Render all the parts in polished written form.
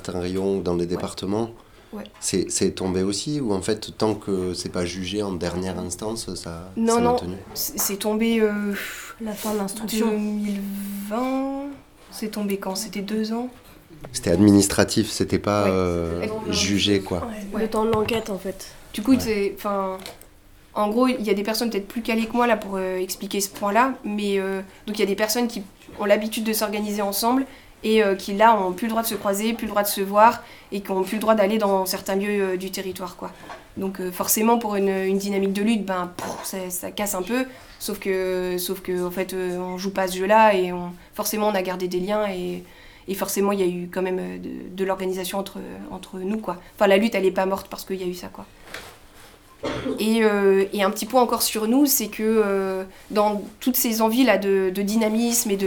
certains rayons dans les départements. Ouais. C'est tombé aussi, ou en fait, tant que c'est pas jugé en dernière instance, ça Non, c'est non, maintenu? c'est tombé La fin de l'instruction. 2020. C'est tombé quand? C'était 2 ans? C'était administratif, c'était pas Ouais. jugé, quoi. Ouais. Le temps de l'enquête, en fait. Du coup, en gros, il y a des personnes peut-être plus calées que moi là pour expliquer ce point-là, mais donc il y a des personnes qui ont l'habitude de s'organiser ensemble et qui là ont plus le droit de se croiser, plus le droit de se voir et qui ont plus le droit d'aller dans certains lieux du territoire, quoi. Donc forcément pour une dynamique de lutte, ça casse un peu, sauf que en fait on joue pas à ce jeu-là et forcément on a gardé des liens et forcément il y a eu quand même de l'organisation entre nous, quoi. Enfin la lutte elle est pas morte parce qu'il y a eu ça, quoi. Et un petit point encore sur nous, c'est que dans toutes ces envies là de dynamisme et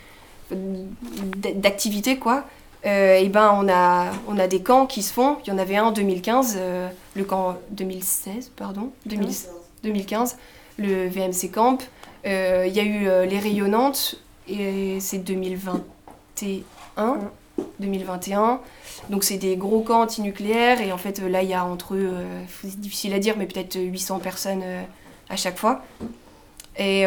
d'activité, quoi, et ben on a des camps qui se font. Il y en avait un en 2015, le camp 2016, pardon, 2015, le VMC Camp. Il y a eu les Rayonnantes, et c'est 2021. 2021. Donc c'est des gros camps antinucléaires et en fait là il y a entre eux, c'est difficile à dire, mais peut-être 800 personnes à chaque fois. Et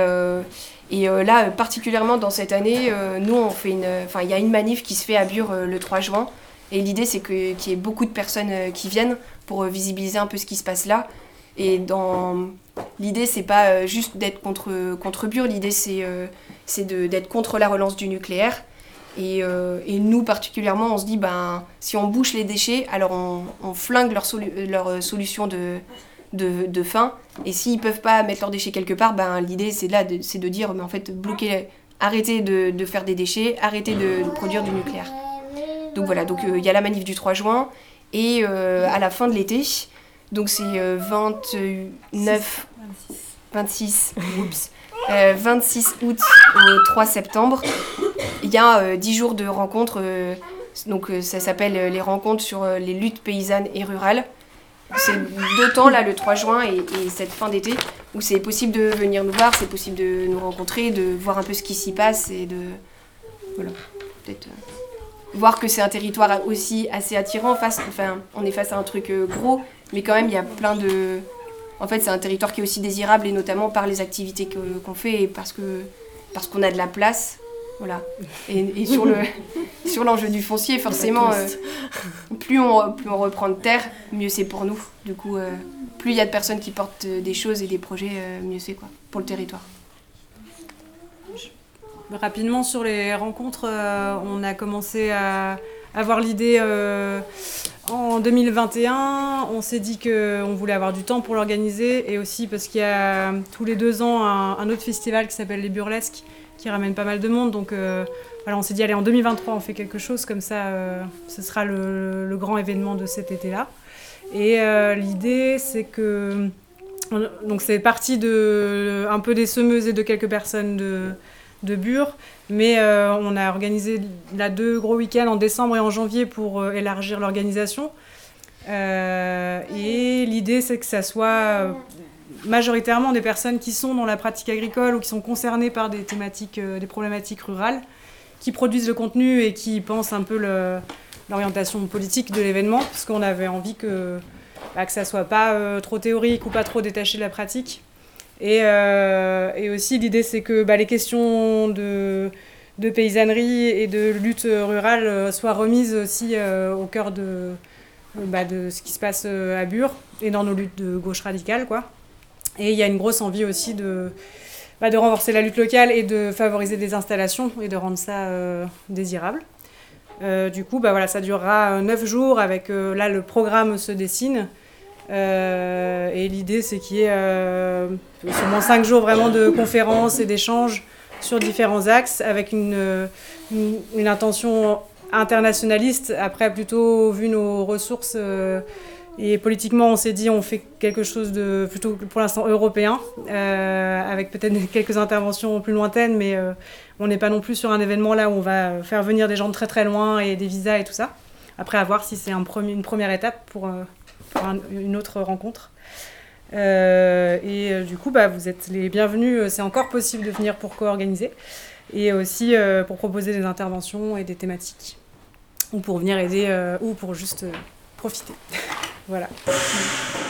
là particulièrement dans cette année, nous on fait il y a une manif qui se fait à Bure le 3 juin et l'idée c'est qu'il y ait beaucoup de personnes qui viennent pour visibiliser un peu ce qui se passe là. Et l'idée c'est pas juste d'être contre Bure, l'idée c'est d'être contre la relance du nucléaire. Et nous particulièrement on se dit si on bouche les déchets alors on flingue leur solution de fin, et s'ils peuvent pas mettre leurs déchets quelque part, l'idée c'est de dire mais en fait bloquer, arrêtez de faire des déchets, arrêtez de produire du nucléaire. Donc voilà, donc il y a la manif du 3 juin et à la fin de l'été, donc c'est 26 août au 3 septembre. Il y a 10 jours de rencontres, donc ça s'appelle les rencontres sur les luttes paysannes et rurales. C'est 2 temps, là, le 3 juin et cette fin d'été, où c'est possible de venir nous voir, c'est possible de nous rencontrer, de voir un peu ce qui s'y passe et de... Voilà, peut-être... voir que c'est un territoire aussi assez attirant. On est face à un truc gros, mais quand même, il y a plein de... En fait, c'est un territoire qui est aussi désirable, et notamment par les activités qu'on fait, et parce qu'on a de la place. Voilà. Et sur l'enjeu du foncier, forcément, plus on reprend de terre, mieux c'est pour nous. Du coup, plus il y a de personnes qui portent des choses et des projets, mieux c'est, quoi, pour le territoire. Rapidement sur les rencontres, on a commencé à avoir l'idée en 2021. On s'est dit qu'on voulait avoir du temps pour l'organiser, et aussi parce qu'il y a tous les 2 ans un autre festival qui s'appelle les Burlesques, qui ramène pas mal de monde. Donc voilà, on s'est dit allez, en 2023 on fait quelque chose comme ça, ce sera le grand événement de cet été-là. Et l'idée c'est que donc c'est parti un peu des semeuses et de quelques personnes de Bure, mais on a organisé là 2 gros week-ends en décembre et en janvier pour élargir l'organisation. Et l'idée c'est que ça soit majoritairement des personnes qui sont dans la pratique agricole ou qui sont concernées par des problématiques rurales, qui produisent le contenu et qui pensent un peu l'orientation politique de l'événement, parce qu'on avait envie que ça soit pas trop théorique ou pas trop détaché de la pratique. Et aussi l'idée c'est que les questions de paysannerie et de lutte rurale soient remises aussi au cœur de ce qui se passe à Bure et dans nos luttes de gauche radicale, quoi. Et il y a une grosse envie aussi de renforcer la lutte locale et de favoriser des installations et de rendre ça désirable. Du coup, ça durera 9 jours avec, là, le programme se dessine. Et l'idée, c'est qu'il y ait sûrement 5 jours vraiment de conférences et d'échanges sur différents axes, avec une intention internationaliste. Après, plutôt, vu nos ressources... Et politiquement, on s'est dit on fait quelque chose de plutôt pour l'instant européen, avec peut-être quelques interventions plus lointaines, mais on n'est pas non plus sur un événement là où on va faire venir des gens de très très loin et des visas et tout ça. Après, à voir si c'est une première étape pour une autre rencontre. Du coup, vous êtes les bienvenus. C'est encore possible de venir pour co-organiser et aussi pour proposer des interventions et des thématiques. ou pour venir aider ou pour juste profiter. Voilà.